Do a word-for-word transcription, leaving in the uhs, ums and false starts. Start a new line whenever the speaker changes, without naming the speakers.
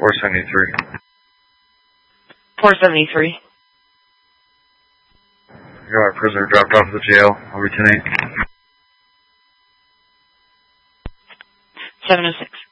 four seventy-three.
four seventy-three.
You got a prisoner dropped off at the jail. Over ten eight.
seven oh six.